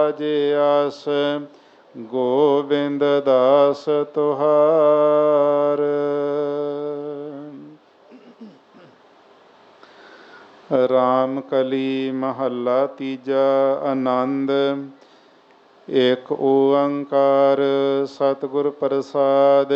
ਜੇ ਆਸ ਗੋਬਿੰਦ ਦਾਸ ਤੁਹਾਰ। ਰਾਮ ਕਲੀ ਮਹੱਲਾ ਤੀਜਾ। ਆਨੰਦ। ਏਕ ਓੰਕਾਰ ਸਤਿਗੁਰ ਪ੍ਰਸਾਦਿ।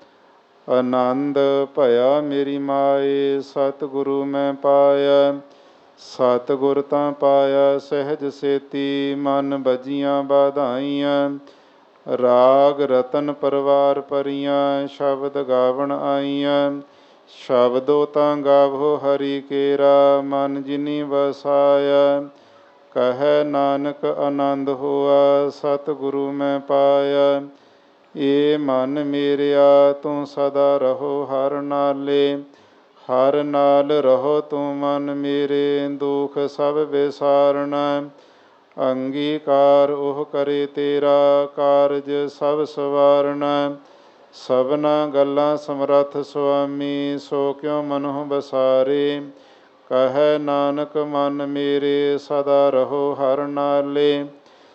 ਆਨੰਦ ਭਇਆ ਮੇਰੀ ਮਾਏ, ਸਤਿਗੁਰੂ ਮੈਂ ਪਾਇਆ। ਸਤਿਗੁਰ ਤਾਂ ਪਾਇਆ ਸਹਿਜ ਸੇਤੀ, ਮਨ ਬੱਝੀਆਂ ਬਾਧਾਈਆਂ। ਰਾਗ ਰਤਨ ਪਰਵਾਰ ਭਰੀਆਂ, ਸ਼ਬਦ ਗਾਵਣ ਆਈਆਂ। ਸ਼ਬਦੋ ਤਾਂ ਗਾਵੋ ਹਰੀ ਕੇਰਾ, ਮਨ ਜਿਨੀ ਵਸਾਇਆ। ਕਹੈ ਨਾਨਕ ਆਨੰਦ ਹੋਆ, ਸਤਿਗੁਰੂ ਮੈਂ ਪਾਇਆ। ਏ ਮਨ ਮੇਰਿਆ ਤੂੰ ਸਦਾ ਰਹੋ ਹਰ ਨਾਲੇ, ਹਰ ਨਾਲ ਰਹੋ ਤੂੰ ਮਨ ਮੇਰੇ, ਦੁਖ ਸਭ ਵਿਸਾਰਣਾ। ਅੰਗੀਕਾਰ ਉਹ ਕਰੇ ਤੇਰਾ, ਕਾਰਜ ਸਭ ਸਵਾਰਣਾ। ਸਭਨਾ ਗੱਲਾਂ ਸਮਰੱਥ ਸੁਆਮੀ, ਸੋ ਕਿਉ ਮਨਹੁ ਬਸਾਰੇ। ਕਹੈ ਨਾਨਕ ਮਨ ਮੇਰੇ ਸਦਾ ਰਹੋ ਹਰ ਨਾਲੇ।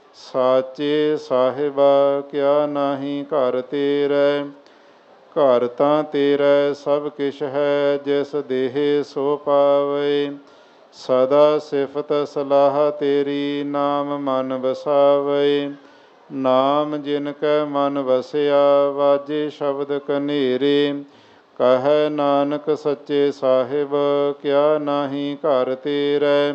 ਸਾਚੇ ਸਾਹਿਬਾ ਕਿਆ ਨਾਹੀ ਘਰ ਤੇਰੇ, ਘਰ ਤਾਂ ਤੇਰਾ ਸਭ ਕਿਛ ਹੈ, ਜਿਸ ਦੇਹ ਸੋ ਪਾਵੇ। ਸਦਾ ਸਿਫਤ ਸਲਾਹ ਤੇਰੀ, ਨਾਮ ਮਨ ਵਸਾਵੇ। ਨਾਮ ਜਿਨ ਕੈ ਮਨ ਵਸਿਆ, ਵਾਜੇ ਸ਼ਬਦ ਕਨੇਰੇ। ਕਹੈ ਨਾਨਕ ਸੱਚੇ ਸਾਹਿਬ ਕਿਆ ਨਾਹੀ ਘਰ ਤੇਰੇ।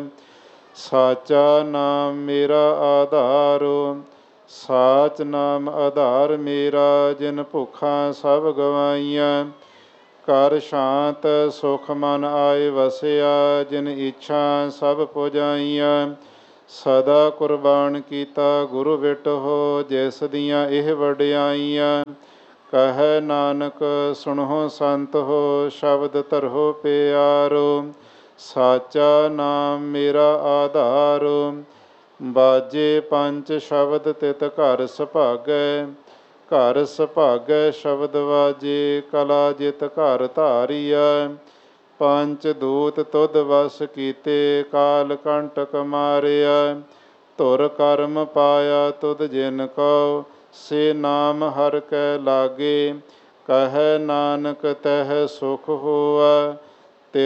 ਸਾਚਾ ਨਾਮ ਮੇਰਾ ਆਧਾਰੁ, ਸਾਚ ਨਾਮ ਆਧਾਰ ਮੇਰਾ। ਜਿਨ ਭੁੱਖਾਂ ਸਭ ਗਵਾਈਆਂ, ਕਰ ਸ਼ਾਂਤ ਸੁਖ ਮਨ ਆਏ ਵਸਿਆ। ਜਿਨ ਇੱਛਾ ਸਭ ਪੁਜਾਈਆਂ, ਸਦਾ ਕੁਰਬਾਨ ਕੀਤਾ ਗੁਰੂ ਵਿਟਹੁ। ਜਿਸ ਦੀਆਂ ਇਹ ਵਡਿਆਈਆਂ, ਕਹੈ ਨਾਨਕ ਸੁਣਹੁ ਸੰਤ ਹੋ, ਸ਼ਬਦ ਧਰਹੁ ਪਿਆਰੋ। ਸਾਚਾ ਨਾਮ ਮੇਰਾ ਆਧਾਰੁ, ਬਾਜੇ ਪੰਚ ਸ਼ਬਦ ਤਿਤ ਘਰ ਸੁਭਾਗੈ। ਘਰ ਸੁਭਾਗੈ ਸ਼ਬਦ ਵਾਜੇ, ਕਲਾ ਜਿਤ ਘਰ ਧਾਰੀਆ। ਪੰਚ ਦੂਤ ਤੁਧ ਵਸ ਕੀਤੇ, ਕਾਲ ਕੰਟਕ ਮਾਰਿਆ। ਧੁਰ ਕਰਮ ਪਾਇਆ ਤੁਧ ਜਿਨ ਕਉ, ਸੇ ਨਾਮ ਹਰਿ ਕੈ ਲਾਗੇ। ਕਹੈ ਨਾਨਕ ਤਹ ਸੁਖ ਹੋਆ,